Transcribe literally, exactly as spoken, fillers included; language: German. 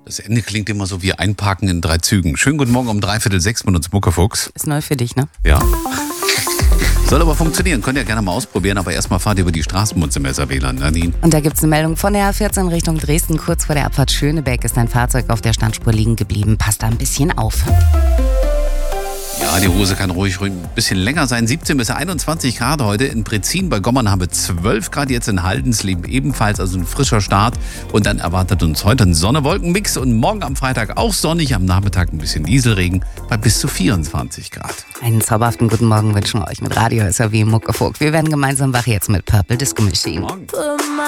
Das Ende klingt immer so wie Einparken in drei Zügen. Schönen guten Morgen um dreiviertel sechs mit uns Muckefuchs. Ist neu für dich, ne? Ja. Soll aber funktionieren. Könnt ihr gerne mal ausprobieren, aber erstmal fahrt ihr über die Straßen mit dem S R W L an, Nadine. Und da gibt's eine Meldung von der A vierzehn Richtung Dresden. Kurz vor der Abfahrt Schönebeck ist ein Fahrzeug auf der Standspur liegen geblieben. Passt da ein bisschen auf. Ja, die Hose kann ruhig ein bisschen länger sein. siebzehn bis einundzwanzig Grad heute. In Brezin bei Gommern haben wir zwölf Grad. Jetzt in Haldensleben ebenfalls, also ein frischer Start. Und dann erwartet uns heute ein Sonne-Wolken-Mix. Und morgen am Freitag auch sonnig. Am Nachmittag ein bisschen Nieselregen bei bis zu vierundzwanzig Grad. Einen zauberhaften guten Morgen wünschen wir euch mit Radio S R W Muckefuchs. Wir werden gemeinsam wach jetzt mit Purple Disco Machine. Morgen.